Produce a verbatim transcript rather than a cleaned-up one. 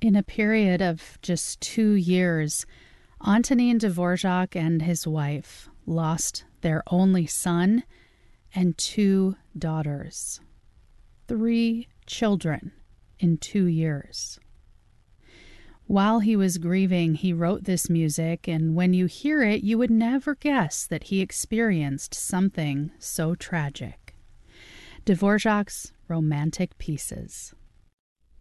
In a period of just two years, Antonin Dvorak and his wife lost their only son and two daughters. Three children in two years. While he was grieving, he wrote this music, and when you hear it, you would never guess that he experienced something so tragic. Dvorak's Romantic Pieces.